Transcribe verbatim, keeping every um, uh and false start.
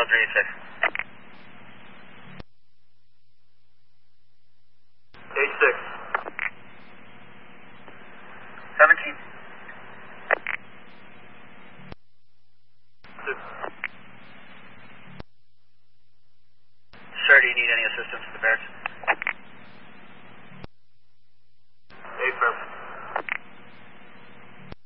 zero three six. eight six. seventeen. Sir, do you need any assistance with the barracks? Affirm.